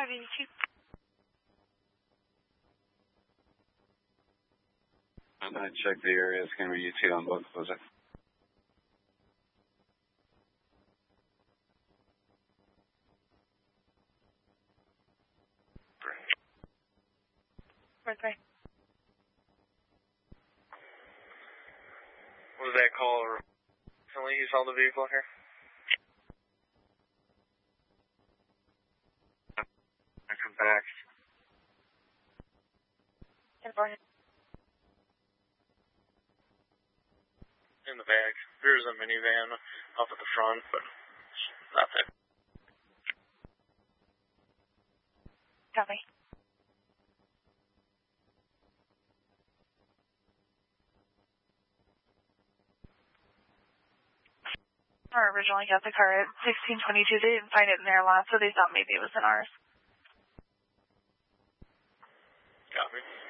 582. I'm going to check the area. It's going to be UT on both of those. Right. Was that call recently you saw the vehicle here? I come back. In the back. There's a minivan up at the front, but not that. Copy. Or originally got the car at 1622. They didn't find it in their lot, so they thought maybe it was in ours. Copy.